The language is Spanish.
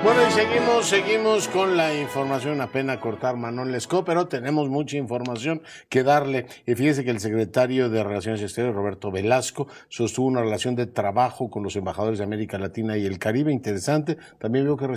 Bueno, y seguimos con la información. Una pena cortar Manuel Lescaut, pero tenemos mucha información que darle. Y fíjese que el secretario de Relaciones Exteriores, Roberto Velasco, sostuvo una relación de trabajo con los embajadores de América Latina y el Caribe interesante. También veo que